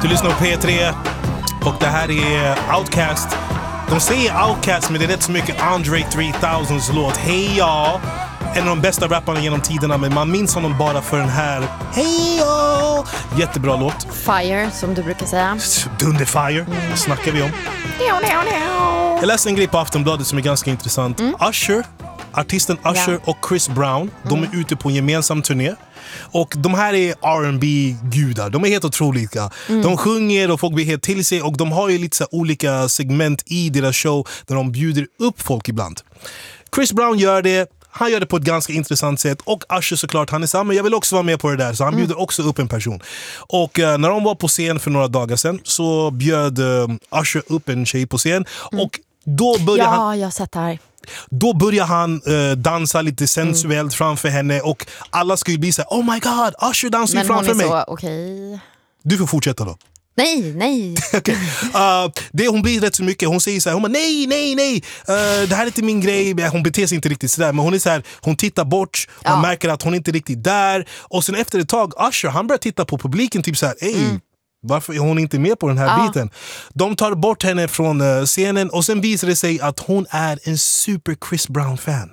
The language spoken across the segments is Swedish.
Du lyssnar på P3 och det här är Outkast. De säger Outkast, men det är rätt så mycket Andre 3000s låt Hey Ya. En av de bästa rapparna genom tiderna, men man minns honom bara för den här Hey Ya. Jättebra låt. Fire, som du brukar säga. Dunderfire, det snackar vi om. Jag läste en grej på Aftonbladet som är ganska intressant. Usher, artisten Usher och Chris Brown, de är ute på en gemensam turné. Och de här är R&B-gudar. De är helt otroliga. De sjunger och folk blir helt till sig. Och de har ju lite så olika segment i deras show där de bjuder upp folk ibland. Chris Brown gör det. Han gör det på ett ganska intressant sätt. Och Usher såklart, han är samma. Jag vill också vara med på det där. Så han bjuder också upp en person. Och när de var på scen för några dagar sedan så bjöd Usher upp en tjej på scen. Och då började han... jag har sett det här. Då börjar han dansa lite sensuellt framför henne. Och alla skulle bli så här: oh my god, Usher dansar ju framför mig. Men hon är så, okej. Du får fortsätta då. Nej. Okay. Hon blir rätt så mycket. Hon säger så här, hon bara, nej. Det här är inte min grej. Hon beter sig inte riktigt sådär. Men hon är så här, hon tittar bort. Hon märker att hon inte är riktigt där. Och sen efter ett tag, Usher, han börjar titta på publiken typ så här, varför är hon inte med på den här biten? De tar bort henne från scenen. Och sen visar det sig att hon är en super Chris Brown-fan.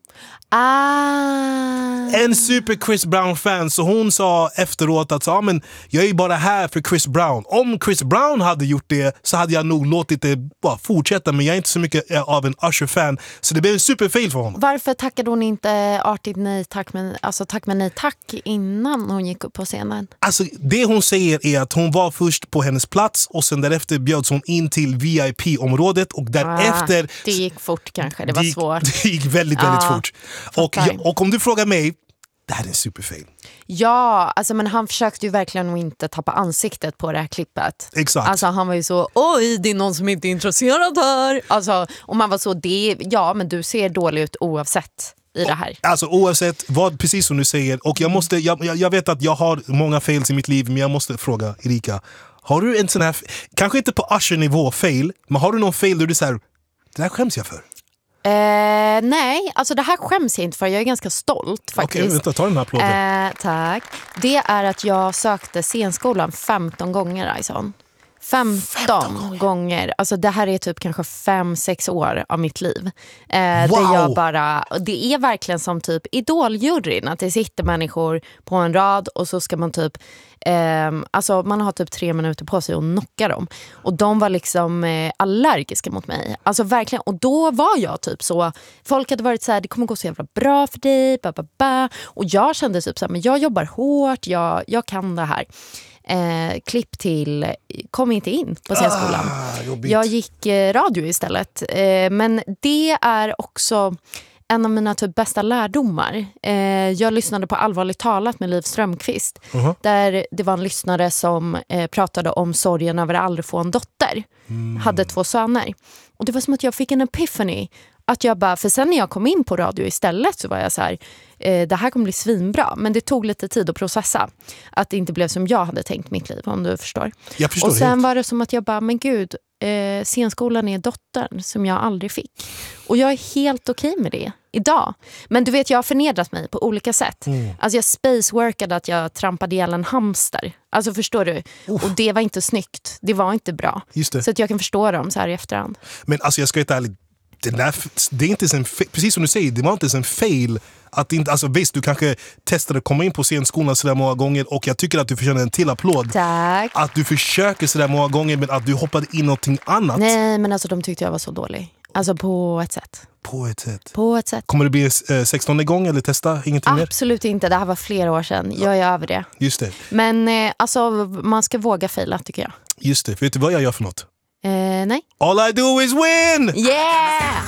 En super Chris Brown-fan. Så hon sa efteråt att men jag är bara här för Chris Brown. Om Chris Brown hade gjort det så hade jag nog låtit det bara fortsätta. Men jag är inte så mycket av en Usher-fan. Så det blev en superfail för honom. Varför tackade hon inte artigt nej tack, men tack men nej tack innan hon gick upp på scenen? Alltså det hon säger är att hon var först på hennes plats. Och sen därefter bjöds hon in till VIP-området. Och därefter... det gick fort kanske, det var svårt. Det gick väldigt fort. Och om du frågar mig, det här är en superfail. Ja, alltså, men han försökte ju verkligen inte tappa ansiktet på det här klippet. Exakt. Alltså han var ju så, oj det är någon som inte är intresserad här. Alltså, och man var så, men du ser dålig ut oavsett i det här. Alltså oavsett vad, precis som du säger. Och jag vet att jag har många fails i mitt liv, men jag måste fråga Erika, har du en sån här, kanske inte på Usher-nivå fail, men har du någon fail där du säger, det här skäms jag för? Nej, alltså det här skäms jag inte för. Jag är ganska stolt faktiskt. Okej, vänta, ta den här applåden. Tack. Det är att jag sökte scenskolan 15 gånger, Ison. 15 gånger. Alltså det här är typ kanske 5-6 år av mitt liv. Där jag bara, det är verkligen som typ idoljuryn, att det sitter människor på en rad och så ska man typ alltså man har typ 3 minuter på sig att knocka dem. Och de var liksom allergiska mot mig. Alltså verkligen. Och då var jag typ så, folk hade varit så här, det kommer gå så jävla bra för dig, och jag kände typ så här, men jag jobbar hårt, jag kan det här. Klipp till kom inte in på scenskolan. Jag gick radio istället. Men det är också en av mina typ bästa lärdomar. Jag lyssnade på Allvarligt talat med Liv Strömquist. Där det var en lyssnare som pratade om sorgen över att aldrig få en dotter. Hade 2 söner. Och det var som att jag fick en epiphany. Att jag bara, för sen när jag kom in på radio istället så var jag så här, det här kommer bli svinbra. Men det tog lite tid att processa. Att det inte blev som jag hade tänkt mitt liv, om du förstår. Jag förstår. Och sen var det som att jag bara, men gud, scenskolan är dottern som jag aldrig fick. Och jag är helt okej med det idag. Men du vet, jag har förnedrat mig på olika sätt. Alltså jag spaceworkade att jag trampade ihjäl en hamster. Alltså förstår du? Och det var inte snyggt. Det var inte bra. Just det. Så att jag kan förstå dem så här i efterhand. Men alltså jag ska vara ärlig, det är inte en precis som du säger, det var inte en fail att inte, alltså visst, du kanske testade att komma in på scenskolan så där många gånger, och jag tycker att du förtjänar en till applåd. Tack. Att du försöker så där många gånger, men att du hoppade in någonting annat. Nej, men alltså de tyckte jag var så dålig. Alltså på ett sätt. På ett sätt. Kommer det bli 16 gång eller testa ingenting mer? Absolut inte, det här var flera år sedan. Jag är över det. Just det. Men alltså man ska våga faila, tycker jag. Just det, vet du vad jag gör för något? Nej. All I do is win! Yeah!